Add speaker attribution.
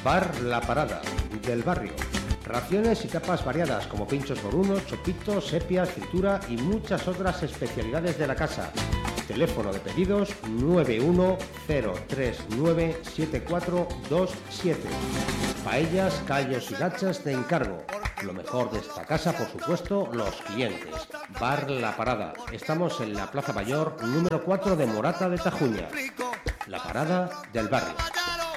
Speaker 1: Bar La Parada, del barrio. Raciones y tapas variadas como pinchos morunos, chopitos, sepias, fritura y muchas otras especialidades de la casa. Teléfono de pedidos 910397427. Paellas, callos y gachas de encargo. Lo mejor de esta casa, por supuesto, los clientes. Bar La Parada. Estamos en la Plaza Mayor, número 4 de Morata de Tajuña. La Parada del barrio.